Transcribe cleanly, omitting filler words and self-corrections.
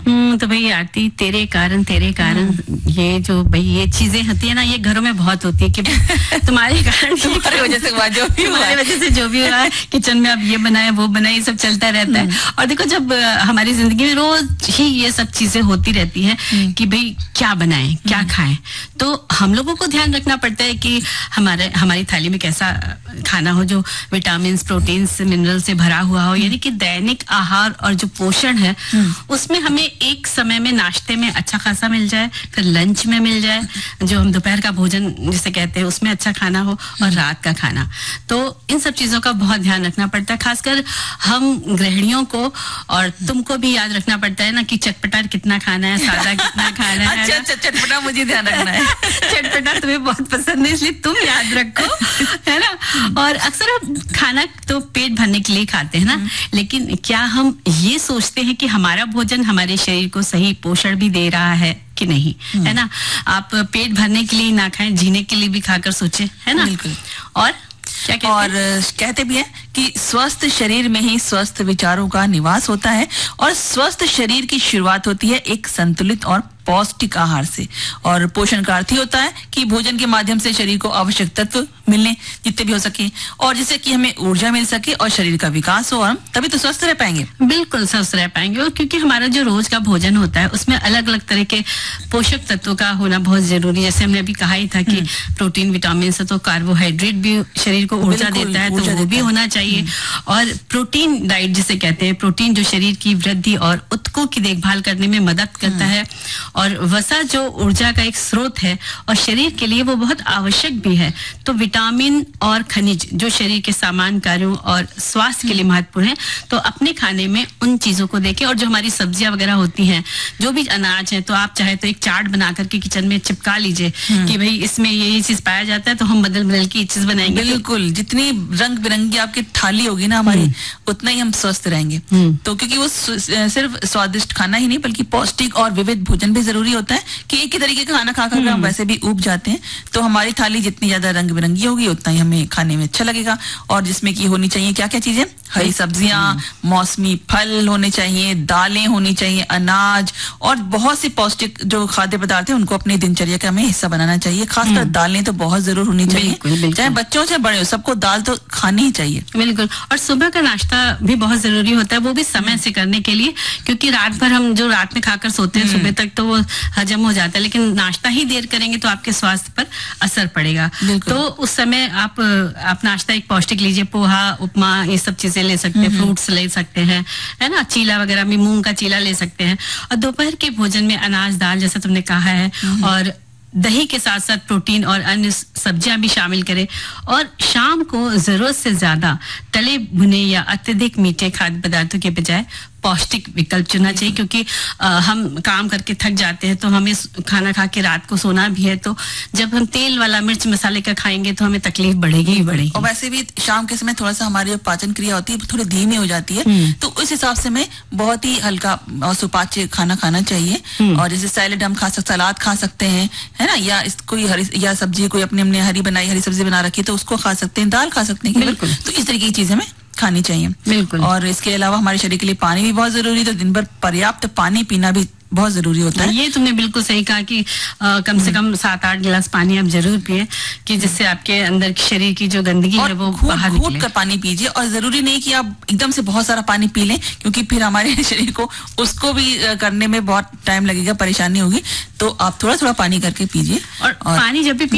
तो भाई आरती, तेरे कारण ये जो भाई ये चीजें होती है ना, ये घरों में बहुत होती है कि तुम्हारे कारण तुम्हारी वजह से हुआ जो भी हुआ, तुम्हारी वजह से जो भी हुआ, किचन में अब ये बनाए वो बनाए, ये सब चलता रहता है। और देखो जब हमारी जिंदगी में रोज ही ये सब चीजें होती रहती है कि भाई क्या बनाएं क्या खाएं, तो हम लोगों को ध्यान रखना पड़ता है कि हमारी थाली में कैसा खाना हो जो विटामिन, प्रोटीन, मिनरल से भरा हुआ हो, यानी कि दैनिक आहार और जो पोषण है उसमें हमें एक समय में नाश्ते में अच्छा खासा मिल जाए, फिर लंच में मिल जाए, जो हम दोपहर का भोजन जिसे कहते हैं उसमें अच्छा खाना हो, और रात का खाना। तो इन सब चीजों का बहुत ध्यान रखना पड़ता है, खासकर हम गृहिणियों को, और तुमको भी याद रखना पड़ता है ना कि चटपटा कितना खाना है, सादा कितना खाना है। अच्छा, चटपटा मुझे ध्यान रखना है। चटपटा तुम्हें बहुत पसंद है, इसलिए तुम याद रखो, है ना। और अक्सर हम खाना तो पेट भरने के लिए खाते हैं ना, लेकिन क्या हम ये सोचते हैं कि हमारा भोजन हमारे शरीर को सही पोषण भी दे रहा है कि नहीं, है ना। आप पेट भरने के लिए ना खाएं, जीने के लिए भी खाकर सोचें, है ना। बिल्कुल। और क्या कहते और कहते भी हैं कि स्वस्थ शरीर में ही स्वस्थ विचारों का निवास होता है, और स्वस्थ शरीर की शुरुआत होती है एक संतुलित और पौष्टिक आहार से। और पोषण का अर्थ ही होता है कि भोजन के माध्यम से शरीर को आवश्यक तत्व मिलने जितने भी हो सके, और जिससे कि हमें ऊर्जा मिल सके और शरीर का विकास हो, और हम तभी तो स्वस्थ रह पाएंगे। बिल्कुल स्वस्थ रह पाएंगे। और क्योंकि हमारा जो रोज का भोजन होता है उसमें अलग अलग तरह के पोषक तत्वों का होना बहुत जरूरी है। जैसे हमने अभी कहा ही था कि प्रोटीन, विटामिन से तो कार्बोहाइड्रेट भी शरीर को ऊर्जा देता है, तो वो भी होना चाहिए। और प्रोटीन डाइट जिसे कहते हैं, प्रोटीन जो शरीर की वृद्धि और ऊतकों की देखभाल करने में मदद करता है, और वसा जो ऊर्जा का एक स्रोत है और शरीर के लिए वो बहुत आवश्यक भी है। तो विटामिन और खनिज जो शरीर के सामान्य कार्यों और स्वास्थ्य के लिए महत्वपूर्ण है, तो अपने खाने में उन चीजों को देखें। और जो हमारी सब्जियां वगैरह होती हैं, जो भी अनाज है, तो आप चाहे तो एक चार्ट बना करके किचन में चिपका लीजिए कि भाई इसमें ये चीज पाया जाता है, तो हम बदल बदल के ये चीज बनाएंगे। बिल्कुल, जितनी रंग बिरंगी आपकी थाली होगी ना हमारी, उतना ही हम स्वस्थ रहेंगे। तो क्योंकि वो सिर्फ स्वादिष्ट खाना ही नहीं बल्कि पौष्टिक और विविध भोजन भी जरूरी होता है, कि एक ही तरीके का खाना खाकर हम वैसे भी ऊब जाते हैं। तो हमारी थाली जितनी ज्यादा रंग बिरंगी होगी उतना ही हमें खाने में अच्छा लगेगा। और जिसमें की होनी चाहिए क्या क्या चीजें, हरी सब्जियां, मौसमी फल होने चाहिए, दालें होनी चाहिए, अनाज, और बहुत सी पौष्टिक जो खाद्य पदार्थ है उनको अपनी दिनचर्या का हमें हिस्सा बनाना चाहिए। खासकर दालें तो बहुत जरूर होनी चाहिए, चाहे बच्चों से बड़े हो, सबको दाल तो खानी ही चाहिए। बिल्कुल। और सुबह का नाश्ता भी बहुत जरूरी होता है, वो भी समय से करने के लिए, क्योंकि रात भर हम जो रात में खाकर सोते हैं सुबह तक तो वो हजम हो जाता है, लेकिन नाश्ता ही देर करेंगे तो आपके स्वास्थ्य पर असर पड़ेगा। तो उस समय आप नाश्ता एक पौष्टिक लीजिए, पोहा, उपमा, ये सब चीजें ले सकते हैं, फ्रूट्स ले सकते हैं, है ना। चीला वगैरह में मूंग का चीला ले सकते हैं। और दोपहर के भोजन में अनाज, दाल जैसा तुमने कहा है, और दही के साथ साथ प्रोटीन और अन्य सब्जियां भी शामिल करें। और शाम को जरूरत से ज्यादा तले भुने या अत्यधिक मीठे खाद्य पदार्थों के बजाय पौष्टिक विकल्प चुनना चाहिए, क्योंकि हम काम करके थक जाते हैं, तो हमें खाना खा के रात को सोना भी है, तो जब हम तेल वाला, मिर्च मसाले का खाएंगे तो हमें तकलीफ बढ़ेगी ही बढ़ेगी। और वैसे भी शाम के समय थोड़ा सा हमारी पाचन क्रिया होती है थोड़ी धीमी हो जाती है, तो उस हिसाब से हमें बहुत ही हल्का और सुपाच्य खाना खाना चाहिए। और जैसे सैलेड हम खा सकते, सलाद खा सकते हैं, है ना, या कोई हरी या सब्जी कोई अपने हरी बनाई हरी सब्जी बना रखी तो उसको खा सकते हैं, दाल खा सकते हैं। तो इस तरीके की चीजें हमें खानी चाहिए। बिल्कुल। और इसके अलावा हमारे शरीर के लिए पानी भी बहुत जरूरी है, तो दिन भर पर्याप्त पानी पीना भी बहुत जरूरी होता है। ये तुमने बिल्कुल सही कहा कि कम से कम 7-8 गिलास पानी आप जरूर पिए, कि जिससे आपके अंदर की शरीर की जो गंदगी है वो बाहर निकले। घूट कर पानी पीजिए, और जरूरी नहीं कि आप एकदम से बहुत सारा पानी पी लें, क्योंकि फिर हमारे शरीर को उसको भी करने में बहुत टाइम लगेगा, परेशानी होगी। तो आप थोड़ा थोड़ा पानी करके पीजिए। और पानी जब भी